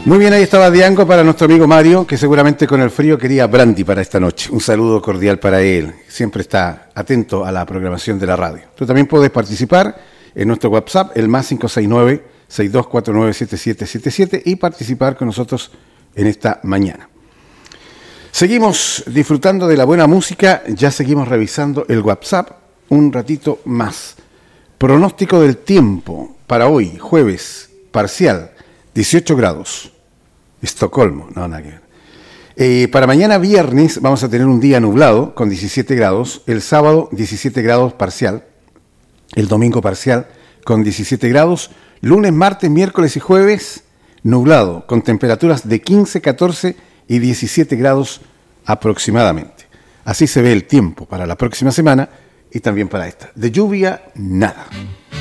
Muy bien, ahí estaba Diango para nuestro amigo Mario, que seguramente con el frío quería brandy para esta noche. Un saludo cordial para él. Siempre está atento a la programación de la radio. Tú también puedes participar en nuestro WhatsApp, el más 569-6249-7777, y participar con nosotros en esta mañana. Seguimos disfrutando de la buena música, ya seguimos revisando el WhatsApp un ratito más. Pronóstico del tiempo para hoy, jueves, parcial, 18 grados. Estocolmo, no, nada que ver. Para mañana viernes vamos a tener un día nublado con 17 grados, el sábado 17 grados parcial, el domingo parcial con 17 grados, lunes, martes, miércoles y jueves nublado con temperaturas de 15, 14 y 17 grados aproximadamente. Así se ve el tiempo para la próxima semana y también para esta. De lluvia, nada.